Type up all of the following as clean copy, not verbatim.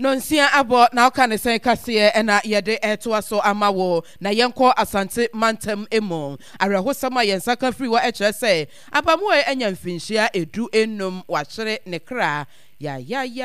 Nonsia abo na oka ne sen kase na yede eto aso amawo na yenko asante mantem emo arehosama yensaka free wa ekere se abamu enya mfinhia edu enum wahwere ne kra ya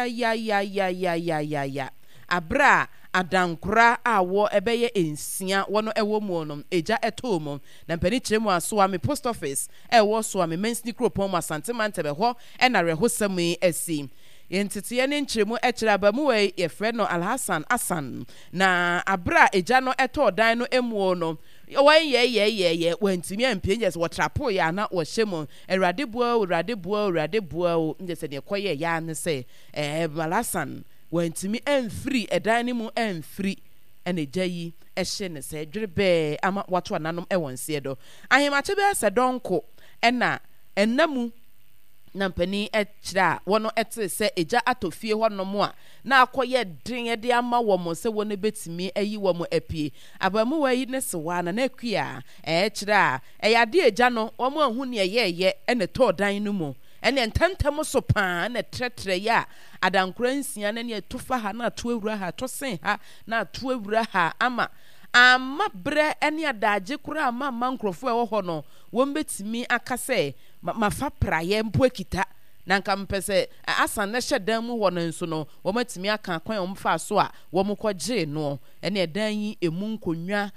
abra adankura awo ebeye ensia wono ewo mu no eja eto mu na mpani kyeremu aso ame post office ewo so ame mensni kropon asante mantem ho na rehosama esi yentete ne nkyeremu ekere abamu we ye frɛ no Alhassan Asan na abra eja no eto dan no emu no ye wantimi ampienjes watrapo ya na wo hyemu awurade bua ndese ne koye ya ne se Alhassan wantimi amfiri edan ne mu amfiri ene gyayi ehye ne se dwerebe ama wato nanom ewonse do ahemache be se donko enamu na mpani ekira wono ete se eja atofie honom a na akoye den de ama wo mo se wono betimi ayi wo mo apie abamu wayi ne sewa na akua ekira eyade eja no wo mo ahu ne ye ene to dan no mu ene ntantam so pa na tretre ya adankura nsia na ne tofa ha na to awura ha to sen ha na to awura ha ama bre ene adaje kura ama mankrofo e wo ho no wo betimi akase mafa praye mpo akita na nka mpese asan na hyedan mu ho no nso no wo matimi aka kwan wo mfa so a wo mkɔgye no ene dan yi emu nkonwa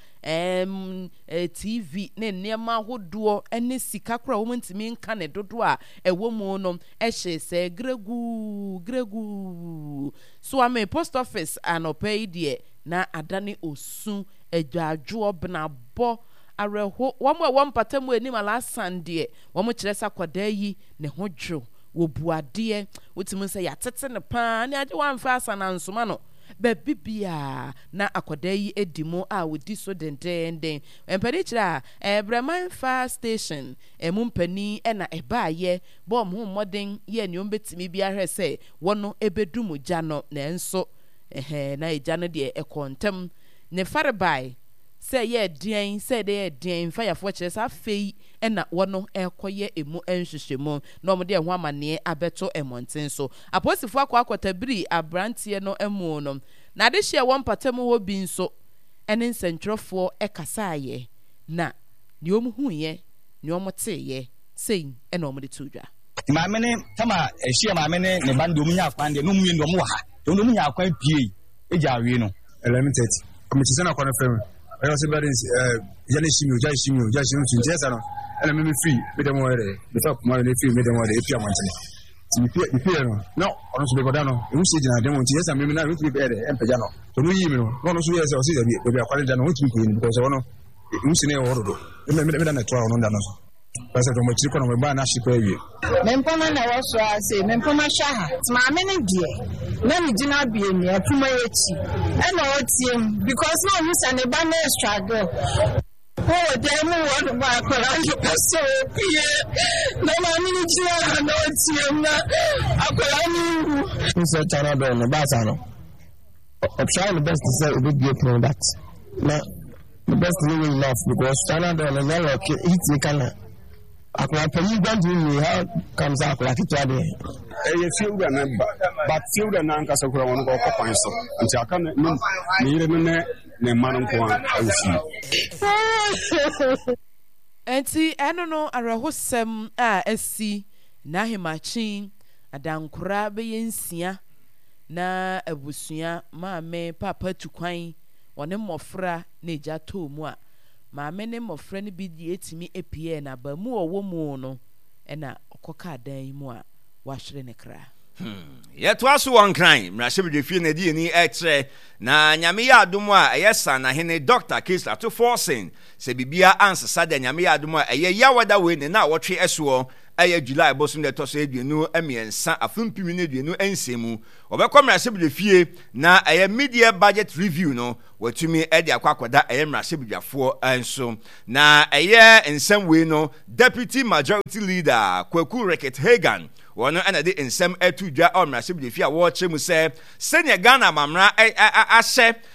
TV ne nneema hodoɔ ene sika kora wo matimi nka ne dodo a ɛwɔ mu no ɛhye sɛ gregu so ame post office anɔpɛ die na adane osu adwadwo benabɔ areho womo wompatamu enim Alhassan de womo kyerɛ sa kwada yi ne ho dwo wo buade wotimu sɛ yatete ne pa ne age wamfa asana nsoma no ba bibia na akwada yi edimo a wodi so dendenden empani kyerɛ Breman Fire Station emu mpani na ebaaye bom ho modern ye ne ombetimi bia hwɛ sɛ wono ebedumu gya no na enso na egya no de ekontem ne farebai say ye dien say de dien fire for chese afei na wono ekoye emu enhwehwemu na omde ho amane abeto emonten so aposifo akwakota biri abrantie no emu no na de hye won patam ho bi nso ene nsentwerefo ekasaaye na ne omhu ye ne omteye sei na omde tudwa maame ne tama ehye maame ne bande omunya akwan de no mu ndo mu ha to no munya akwan pie eja awie no 11:30 komiti na kwana fam I was about Janishimi, Jashim, and I'm free, with them where the top money free, with them where they appear once. No, honestly, Godano, you see, I don't want to, yes, I'm not with better, and Pajano. So, we know, one of us are seeing we are quite done with me because I want to, you see, order. Remember that 12 on Danos. That's how much you can buy Nashi pay you. Mempoma na waso ase mempoma shaha maame ne die na me gina bie me apuma echi e na otiem because no hu sa ne ba na struggle oh dem won ba akwara so pie na maame ne gina na otiem na akwara ni so chana do no ba sa no option the best to say we be product na the best we will love because chana do no no hit kana akwa penny don't you how comes out like it today You feel the number, but feel the Nanka Sakura on go up so until I can near the man enti eno no arehosem a asi na hemachin adankura be yensia na abusua maame papa tukwan one mmofra na eja to mu a maame ne mmofra ne bi di etimi epie na ba mu owo mu no na okoka dan mu a wahwere ne kra yeto aso won kran mrahye fie na di ni etre na nyame ya adom a eyesa na hene Dr. Kisla to forcing se bibia ansesa da nyame ya adom a yawada we ne na wotwe eso July bosom de to so eduenu emiensa afumpimi ne eduenu ensemu obekom mrahye fie na media budget review no watumi de akwakoda mrahye enso na ensem we no deputy majority leader Kwaku Reket Hagan wono ana de ensem atudwa omrahye fie a wo kyemu se senior Ghana mamra ahye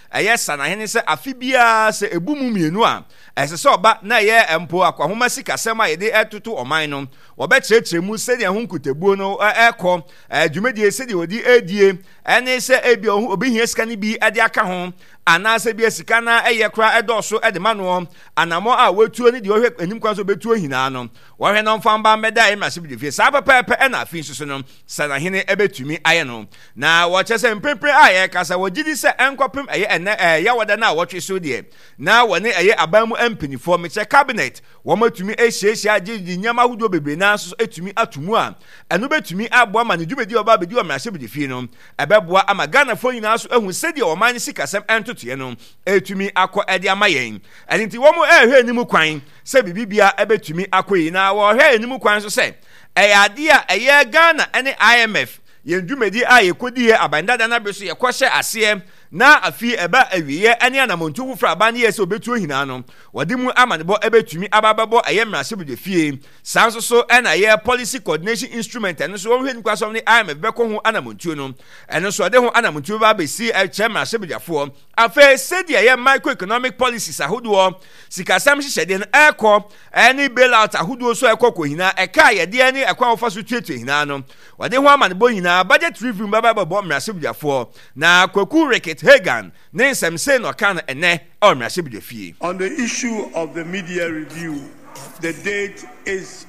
ɛyɛ sanahene sɛ afi biara sɛ ebu mu mienu a ɛsɛ sɛ ɔba na ɛyɛ mpo akwahoma sikasɛm a yɛde ɛtoto ɔman no wɔbɛkyerɛkyerɛ mu sɛdeɛ ho nkutabuo no ɛkɔ dwumadie sɛdeɛ wɔde ɛdie ɛne sɛ ebi obi hia sika no bi ɛde aka ho anaasɛ bi sika na ɛyɛ kora ɛdɔɔso ɛde ma no anamɔ a wɔatuo ne deɛ ɔhwɛ anim kwan so bɛtuo hinaa no wɔhwɛ no mfamba mmɛda ɛmmarahyɛ bidefie saa pɛpɛɛpɛ ɛna afi nso so no sanahene ɛbɛtumi ayɛ no na wɔkyɛ sɛ mpempere a yɛkasa wɔgye di sɛ ɛnkɔpem ɛyɛ ɛnɛ yɛwɔda no a wɔtwe so deɛ na wɔne ɛyɛ aban mu mpanyinfoɔ mekyɛ cabinet wɔn atumi ahyiahyia agye di nneɛma ahodoɔ bebree na nso atumi ato mu a ɛno bɛtumi aboa ma ne dwumadi ɔba abɛdi wɔ mmarahyɛ bidefie no ɛbɛboa ama ghanafoɔ nyinaa so ahu sɛdeɛ ɔman ne sikasɛm ɛntotoeɛ no ɛtumi akɔ ɛde ama yɛn ɛno nti wɔn ɛhwɛ anim kwan sɛ bibibia ɛbɛtumi akɔ yi na wɔhwɛ anim kwan so sɛ ɛyɛ adeɛ a ɛyɛ Ghana ɛne IMF yɛn dwumadi a yɛkɔdi yɛ abandada na bɛ so yɛkɔhyɛ aseɛ na afi ɛba awieɛ ɛne anamontu foforɔ aba ne yɛ sɛ obɛtuo hinaa no wɔde mu amanebɔ ɛbɛtumi ababɛbɔ ɛyɛ mmarahyɛ bidefie saa nso so ɛna ɛyɛ policy coordination instrument ɛno so wɔhwɛ nikwa sɔm ne IMF bɛkɔ ho anamontuo no ɛno so ɔde ho anamontuo ba bɛsi ɛkyerɛ mmarahyɛ bidefoɔ afei sɛdeɛ ɛyɛ microeconomic policies ahodoɔ sikasɛm hyehyɛdeɛ no ɛkɔ ɛne bailout ahodoɔ so ɛkɔ kɔ hinaa ɛka yɛdeɛ ne ɛkwan wɔfa so tuatua hinaa no wɔde ho amanebɔ hinaa budget review bɛbɛbɔ mmarahyɛ bidefoɔ na Kwaku Rickett Hagan ne nsɛmsɛ no ɔka no ɛnɛ ɔwɔ mmarahyɛ bidefie. On the issue of the media review, the date is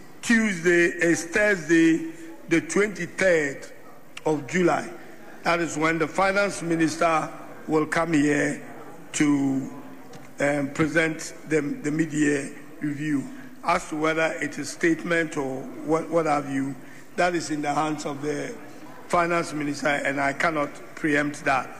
Thursday, the 23rd of July. That is when the finance minister will come here to present the media review. As to whether it is statement or what have you, that is in the hands of the finance minister, and I cannot preempt that.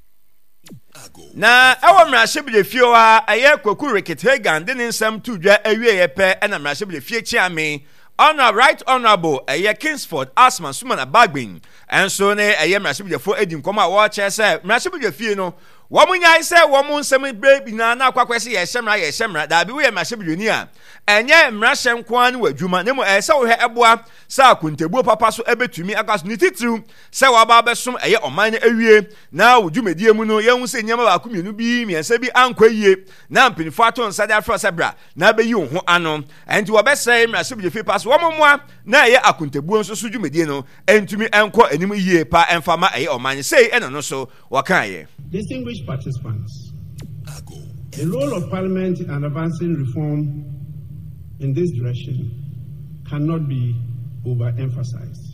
Na ɛwɔ mmarahyɛ bidefie a ɛyɛ Kwaku Rickett Hagan de ne nsɛm to dwa awie yɛpɛ ɛna mmarahyɛ bidefie kyiame Right Honorable ɛyɛ Kingsford Asman Suman Abagbin ɛnso ne ɛyɛ mmarahyɛ bidefo edi nkɔmɔ a wɔkyerɛ sɛ mmarahyɛ bidefie no wɔn nyai sɛ wɔn nsɛm beebi na akɔkɔ sɛ yɛhyɛ mmara daabi wo yɛ mmarahyɛ bideni a ɛnyɛ mmarahyɛ nkoa ne wɔ adwuma ne mu ɛsɛ wɔhwɛ ɛboa sɛ akontabuo papa so ɛbɛtumi akaso ne titiriw sɛ wɔaba abɛsom ɛyɛ ɔman no awie na wo dwumadie mu no yɛhu sɛ nneɛma baako mmienu bi mmiɛnsa bi ankɔ yie na mpanyinfoɔ ato nsa de afrɛ sɛ bra na abɛyi wo ho ano ɛnti wɔbɛsɛe mmarahyɛ bidefie pa so wɔn mmoa na ɛyɛ akontabuo nso so dwumadie no ɛntumi ɛnkɔ anim yie pa ɛmfa ma ɛyɛ ɔman no sei ɛna no so wɔkaeɛ. Distinguished participants, the role of Parliament in advancing reform in this direction cannot be overemphasized.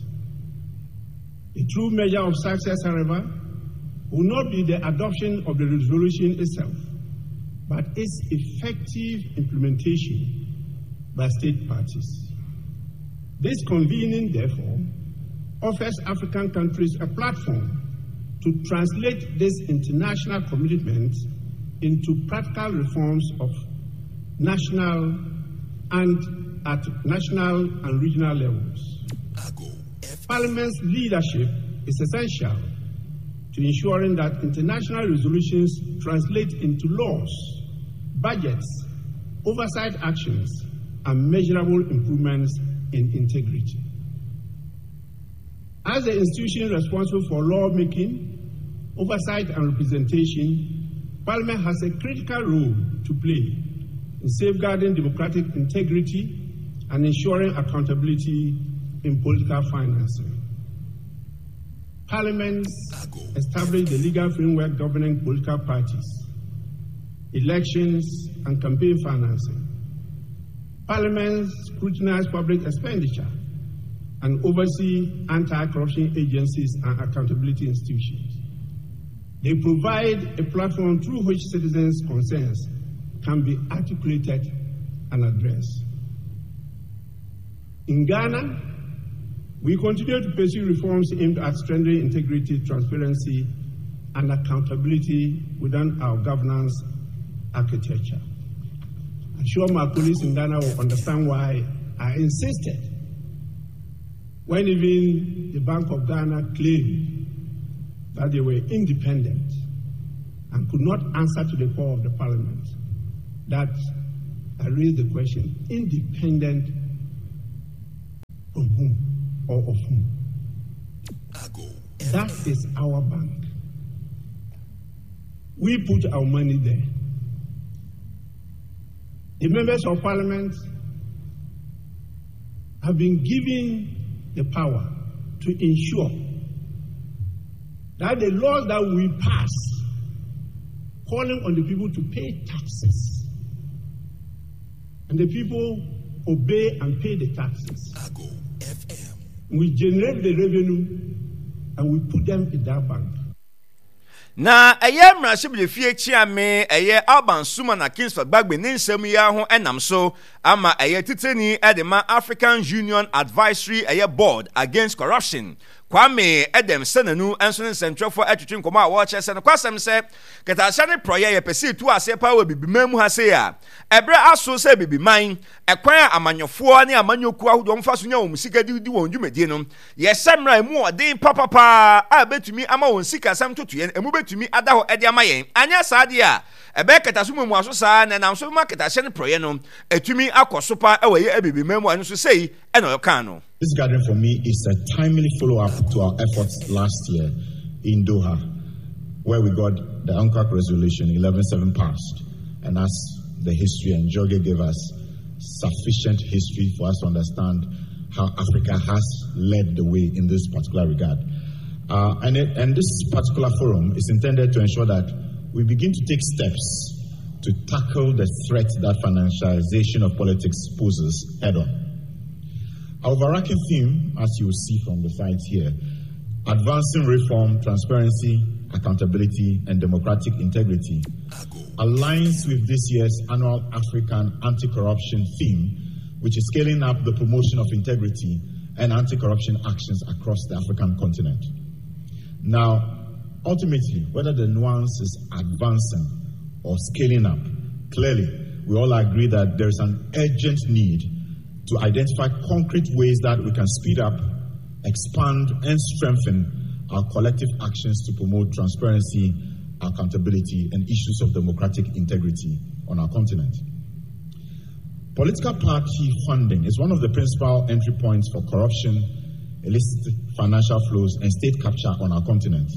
A true measure of success, however, will not be the adoption of the resolution itself, but its effective implementation by state parties. This convening, therefore, offers African countries a platform to translate this international commitment into practical reforms of national and regional levels. Parliament's leadership is essential to ensuring that international resolutions translate into laws, budgets, oversight actions, and measurable improvements in integrity. As the institution responsible for lawmaking, oversight and representation, Parliament has a critical role to play in safeguarding democratic integrity and ensuring accountability in political financing. Parliament established the legal framework governing political parties, elections, and campaign financing. Parliament scrutinizes public expenditure and oversee anti-corruption agencies and accountability institutions. They provide a platform through which citizens' concerns can be articulated and addressed. In Ghana, we continue to pursue reforms aimed at strengthening integrity, transparency, and accountability within our governance architecture. I'm sure my colleagues in Ghana will understand why I insisted when even the Bank of Ghana claimed that they were independent and could not answer to the call of the Parliament, that I raised the question, independent from whom or of whom? That is our bank. we put our money there. The members of parliament have been given the power to ensure that the laws that we pass, calling on the people to pay taxes, and the people obey and pay the taxes. We generate the revenue and we put them in that bank. Na eye mrashibile fie chiame eye Alban Suma na Kingsford Gbagbe ne nsem ya ho enam so ama eye titeni edema African Union Advisory eye Board Against Corruption Kwame Edem Senanu enso ne Central for Atwitwe nkoma a wo chese no kwasem se ketasha ne proye ye pesi tu ase pa we bibimam ha se ya ebre aso se bibiman ekwan amanyofo ne amanyoku ahodo mfa so nya wo musika di won dwumedie no ye semra mu odin papa a betumi ama won sika sam totoye emu betumi ada ho ede ama yen anya saade a ebe ketaso mu aso sa na nam so ma ketasha ne proye no etumi akosopa e we ye bibimam anu so sei e no yokan no. This gathering for me is a timely follow-up to our efforts last year in Doha, where we got the UNCAC resolution 11.7 passed. And as the history, and Jorge gave us sufficient history for us to understand how Africa has led the way in this particular regard. And this particular forum is intended to ensure that we begin to take steps to tackle the threat that financialization of politics poses head-on. Our overarching theme, as you will see from the slides here, advancing reform, transparency, accountability, and democratic integrity, aligns with this year's annual African anti-corruption theme, which is scaling up the promotion of integrity and anti-corruption actions across the African continent. Now, ultimately, whether the nuance is advancing or scaling up, clearly, we all agree that there is an urgent need to identify concrete ways that we can speed up, expand, and strengthen our collective actions to promote transparency, accountability, and issues of democratic integrity on our continent. Political party funding is one of the principal entry points for corruption, illicit financial flows, and state capture on our continent.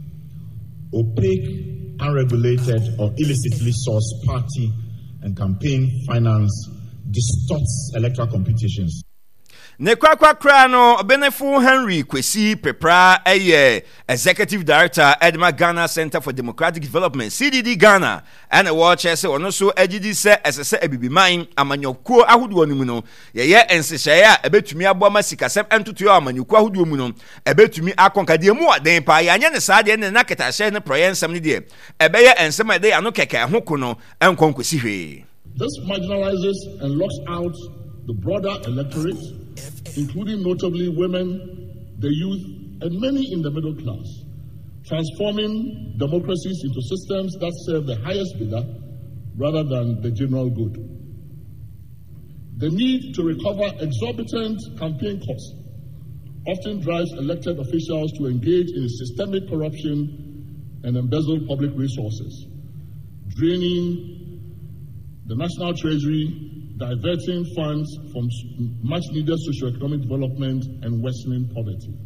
Opaque, unregulated, or illicitly sourced party and campaign finance distorts electoral competitions. Ne kwakwa no Benefo Henry Kwesi Pepra Executive Director Edma Ghana Center for Democratic Development CDD Ghana and a watch say ono so agidi se esese abibiman amanyokuo ahodo no mu no ye ensehya ebetumi aboma sikasem entoto amanyokuo ahodo mu no ebetumi akonkade mu aden pa ya nya ne saade ne naketa hye ne proyensem ne de ebeye ensem ede ano keke ho ko no enkonkosi hwe. This marginalizes and locks out the broader electorate, including notably women, the youth, and many in the middle class, transforming democracies into systems that serve the highest bidder rather than the general good. The need to recover exorbitant campaign costs often drives elected officials to engage in systemic corruption and embezzle public resources, draining the national treasury, diverting funds from much-needed socio-economic development and worsening poverty.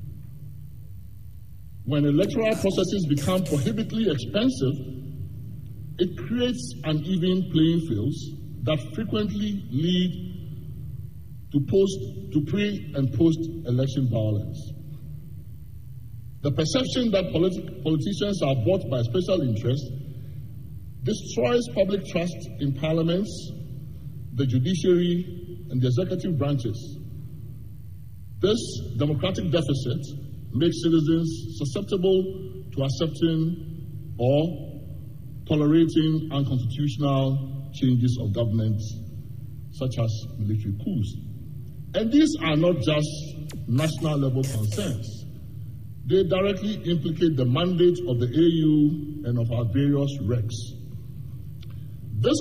When electoral processes become prohibitively expensive, it creates uneven playing fields that frequently lead to pre- and post-election violence. The perception that politicians are bought by special interests destroys public trust in parliaments, the judiciary, and the executive branches. This democratic deficit makes citizens susceptible to accepting or tolerating unconstitutional changes of government, such as military coups. And these are not just national level concerns. They directly implicate the mandate of the AU and of our various recs. This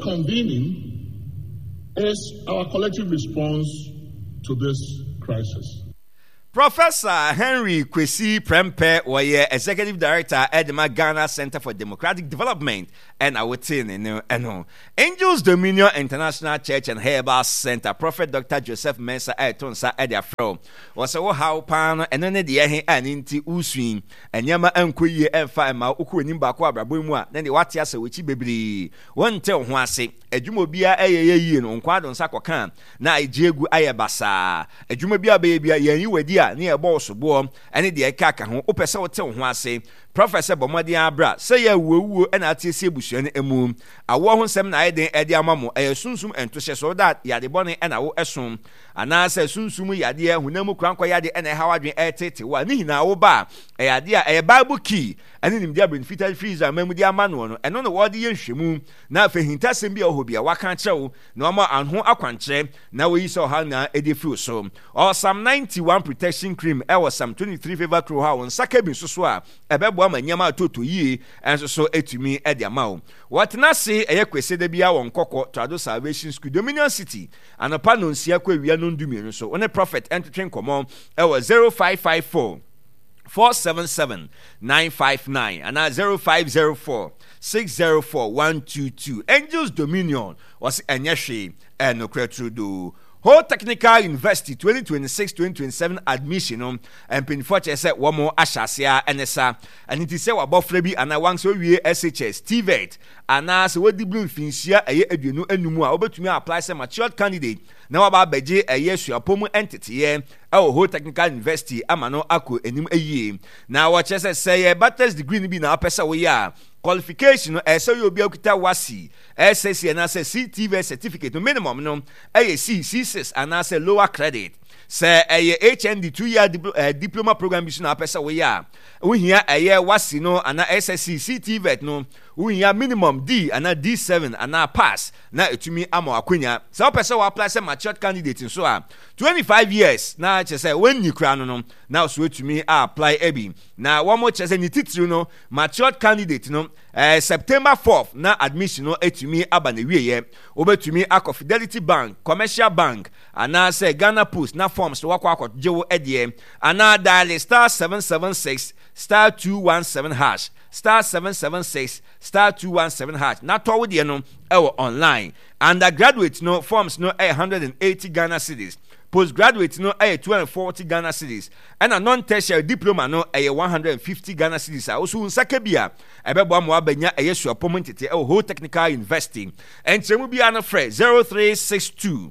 convening is our collective response to this crisis. Professor Henry Kwesi Prempeh was Executive Director at the Ghana Center for Democratic Development and I would say Angels Dominion International Church and Herbal Center. Prophet Dr. Joseph Mensah Etonsa at their fro was a how pan and then the year and into Uswin and Yama and Kuye and Fama Ukunimba Quabra then the Watiasa which baby one tell Huase a Jumobia a on Quadon Sakokan na Jegu Ayabasa a Jumobia baby a you dear near boss born and the Kaka who opesa tell Huase Professor Bomadi Abra say ya woo and at Bushani emu a war some night in Eddie Amamo a sunsum and to so that Yadi Bonnie and I will assume and I say sunsumu yadia who nemu cranko yadi and a howard air tete one na oba a idea a Bible key and in the abrin fitted freezer memoria manual and on the word yen shimu now for him tassim be a hobby a wakan show no more and who aquanche now we saw hana a diffuse so or some 91 protection cream was some 23 favor crew how on Sakabi Suswa a bebwa and Yama to ye and so to me at the amount. What not say a Kwesi de Bia on Coco Trado Salvation School Dominion City and a panon siakwe we are non dominion so on a prophet entertain common was 0554 477 959 and 0504 604 122. Angels Dominion was Enyeshi and no Kretrudo. Whole Technical University 2026-2027 admission and Pinforche said one more Ashasia NSA and it is say about Frebi and I want so we SHS TVET and as what the blue finishia a year edunu enumua over to me apply some matured candidate now about Beje a year to a pomo entity our Whole Technical University amano ako enum a year now what just say a bachelor's degree be na pesa we are qualification so you be okita wasi SSC and as a CTV certificate no minimum no AAC C6 and as a lower credit say a HND 2-year diploma program is na pesa we are we here a year wasi no and SSC CTV no we here minimum D and a D7 and a pass na etumi amo akwenya so pesa we apply say matured candidate in so 25 years na che say when you crown no now so etumi apply ebi na one more che say ni titru no matured candidate no September 4th na admission no etumi aba na wiye obetumi akọ Fidelity Bank Commercial Bank ana say Ghana Post na forms to wakọ akọ jewo edie ana dial star 776 star 217 hash star 776 star 217 hash na to de no online undergraduate no forms no 180 Ghana cedis postgraduate no 240 Ghana cedis and a non-tertiary diploma no 150 Ghana cedis also unsakabia ebebo mo abanya yesu appointment Whole Technical University and tremu bia no frɛ 0362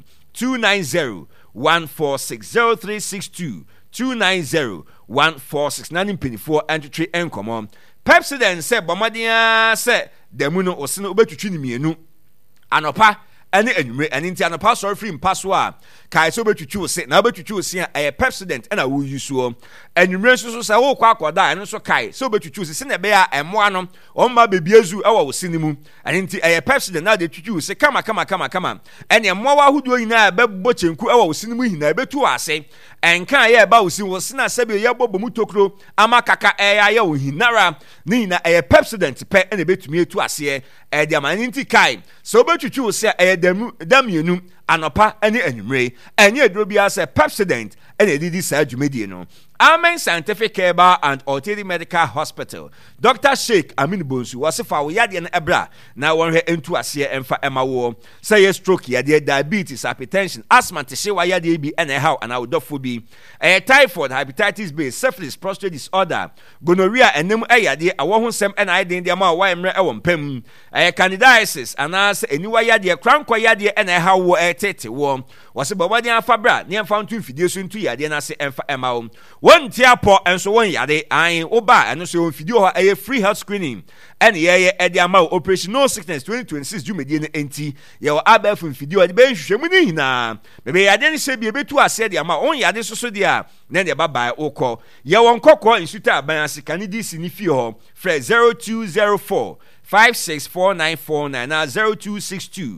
290 146 0362 290 146 nani mpinifo entry enkomo Pepsi say bomadia say demuno osino obetwitwi ni mienu anopa ane anwumre ane nti anopa sorry free mpaso a kai so betwitwi se na betwitwi se a Pepsi na wo yusuo anwumre so say wo kwa akoda ane so kai so betwitwi se na be a emoa no omma bebiezu e wo sinimu ane nti Pepsi na de twitwi se kama ane emoa wa huduo nyina bebo chenku e wo sinimu hina betu ase enka ye ba usin wo sina sebe ye bobomu tokro ama kaka ye wo hinara ni na Pepsi pe ene betumi etu ase de amani nti kai so betwitwi se damienu anopa ene anwumre enye eduro bia se Pepsi ene didi sa dwumedie no Amen Scientific Care Bar and Alternative Medical Hospital. Dr. Sheikh Amin Bonsu was a foul yadi and ebra. Now one into a seer and for Emma War. Say a stroke yadi, diabetes, hypertension, asthma, teshewa yadi be and a how and our dog be a typhoid, hepatitis B, syphilis, prostate disorder, gonorrhea, and num a yadi, a one sem and I did the amount why I'm a pem, a candidiasis, and as a new yadi, a crown yadi and a how war a tete warm was a body and fabra, near found two videos into yadi and I say and for Emma. One tiapo and so one yade I oba and so video a free health screening and yeah at the amount operation no sickness 2026 Jumedian NT your abel from video at bench na maybe I didn't say be able to say the amount on yade so dia then the baba oko ya won kokko in suta abansi kanidi sinifio fre 0204 564949 na 0262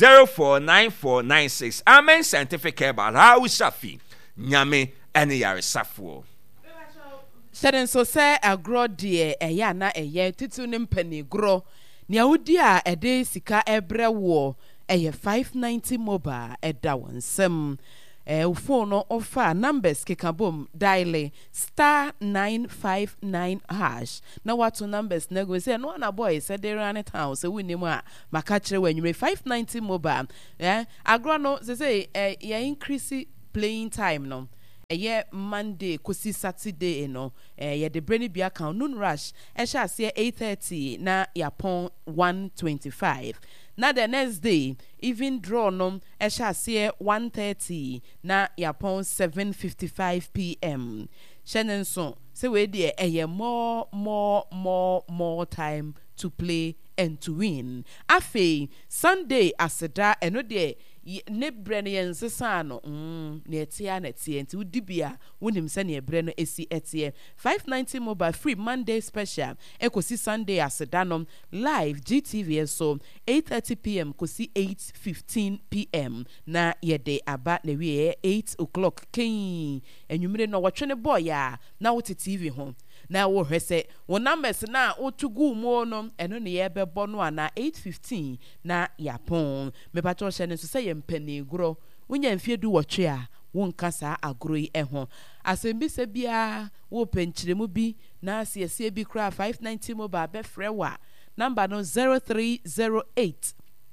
049496 Amen Scientific Care Bar how Shafi nyame ene yare safuo Seden so say agro de eya na eye titu ne mpani gro ne awudi a ede sika ebre wo eye 590 mobile eda wonsem phone no offer numbers kekabom dial star 959 hash na watu numbers na go say no na boy say dey run it house say we nim a maka kire wanwume 590 mobile agro no say ya increase playing time no Monday kosi Saturday no ye de brany bia count noon rush sha say 8:30 na yapon 125 na the next day even draw no sha say 1:30 na yapon 7:55 p.m. Shenenso say we dey more time to play and to win. Afe Sunday aseda eno de ne brene yensesa no ne etia nti udibia wonim se ne brene esi etie 590 mobile free Monday special ekosi Sunday aseda no live GTV so 8:30 p.m. kosi 8:15 p.m. na yede aba na wie 8 o'clock ken enwumire no wotwe ne boy ya na wote TV ho na wo hwese wo numbers na otugu mu no eno ne ye bebo no ana 8:15 na yapon me pato hye ne so se ye mpani gro wonya mfie du wotwe a wo nka saa agro yi ho asembi se bia wo penchiremu bi na asie bi kra 590 mobile be frewa number no 0308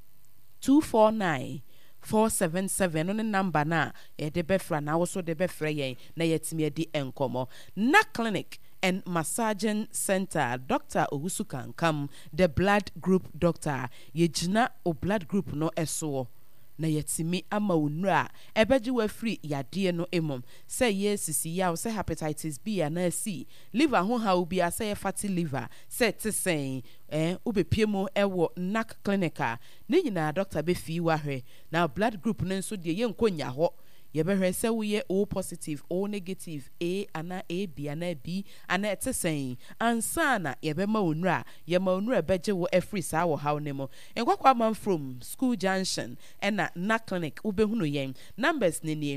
249 477 on the number na de befra na wo so de befra yen na yetimi adi enkomo na clinic and massaging center Dr. Owusu Kankam the blood group doctor yejina o blood group no eso na yetimi ama onura ebeji wa free yade no emom say yesisi ya say hepatitis B and C liver ho ha obi say fatty liver say tesen ubepiemu ewo nak clinica ne nyina doctor be fi wa hwe na blood group no nso de yenkonya ho yebehwe se wo ye O positive O negative A ana A B ana B ana etesen ansana yebema onura yema onura beje wo every saa wo haw nemo enkwakwa man from school junction ena na clinic ubehunu yen numbers nini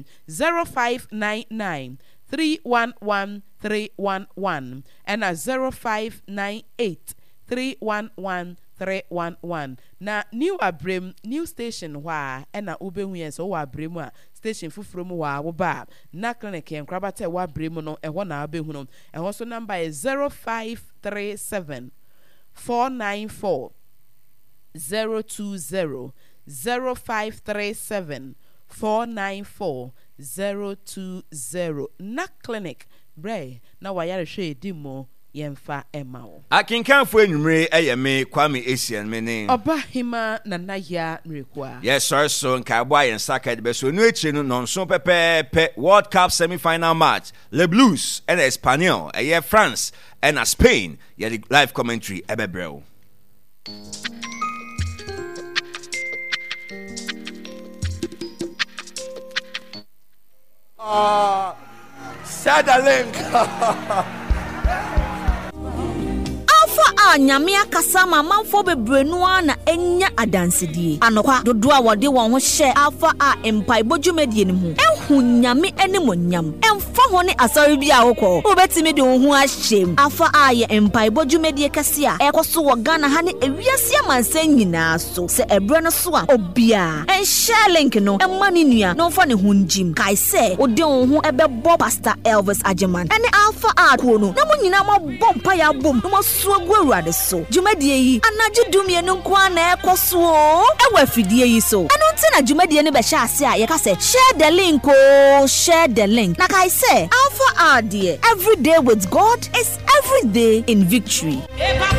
0599 311 311 ena 0598 311 311 na new abrem new station wa ena ubehu yen so wa abrem a station fufuro mu wa wo ba na clinic en krabata wa abrem no eho na abehu no eho so number is 0537 494 020 0537 494 020 na clinic bre na wa yare hwe edimo yemfa emao akinkanfo enumre eyeme Kwame Asian mene oba hima na naya nrekwa yes so nka boa yen saka de beso no echi no nonso pepepe World Cup semi-final match Le Blues and Espanyol France and Spain ye the live commentary ebebrel share the link. Nyame akasa ma manfo bebrenu na enya adansedie anokwa dodo a wode won ho hye afa a empai bodwumedie ne mu ehu nyame animonyam emfa ho ne asori bia wokọ obetimi de ho ahyem afa a ye empai bodwumedie kase a ekoso wo Ghana ha ne ewiase amansan nyina so se ebre no so a obia en share link no emma ne nua no fa ne ho njim kai se ode ho ebebo Pastor Elvis Ajeman ene alpha a ko no na mo nyina mo bompa ya bom no mo so gwaru so dwumadie yi anaje dumie no kwa na ekoso ewa afidie yi so eno nti na dwumadie ne be hye ase a ye ka se share the link share the link na kai say alpha r there every day with God is every day in victory.